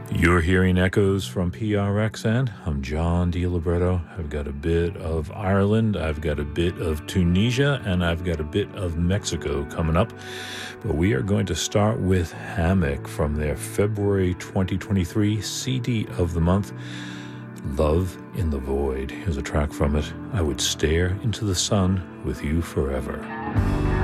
You're hearing echoes from PRXN. I'm John DiLibretto. I've got a bit of Ireland, I've got a bit of Tunisia, and I've got a bit of Mexico coming up. But we are going to start with Hammock from their February 2023 CD of the month, Love in the Void. Here's a track from it. I would stare into the sun with you forever.